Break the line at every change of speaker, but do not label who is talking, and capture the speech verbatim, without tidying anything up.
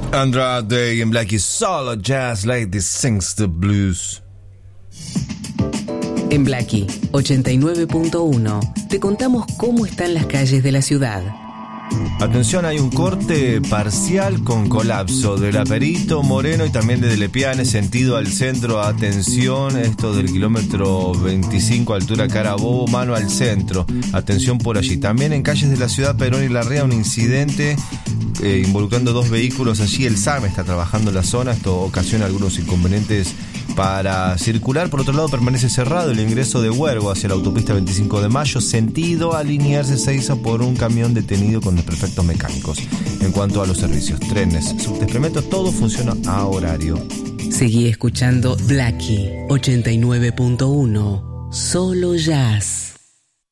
Andrade en Blackie, solo jazz lady sings the blues.
En Blackie ochenta y nueve punto uno te contamos cómo están las calles de la ciudad.
Atención, hay un corte parcial con colapso de la Perito Moreno y también de Lepiane, sentido al centro. Atención, esto del kilómetro veinticinco, altura Carabobo, mano al centro. Atención por allí. También en calles de la ciudad, Perón y Larrea, un incidente eh, involucrando dos vehículos allí. El S A M está trabajando en la zona. Esto ocasiona algunos inconvenientes para circular. Por otro lado, permanece cerrado el ingreso de Huergo hacia la autopista veinticinco de mayo, sentido a Liniers Ezeiza, por un camión detenido con desperfectos mecánicos. En cuanto a los servicios, trenes, subtes, premetro, todo funciona a horario.
Seguí escuchando Blackie ochenta y nueve punto uno, solo jazz.